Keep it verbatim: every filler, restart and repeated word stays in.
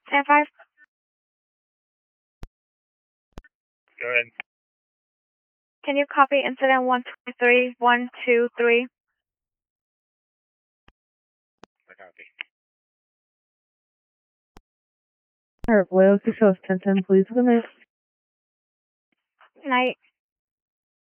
Stand five. Go ahead. Can you copy incident one two three one two three? I copy. Alright, Blue, two shows ten ten, please. Good night. Night.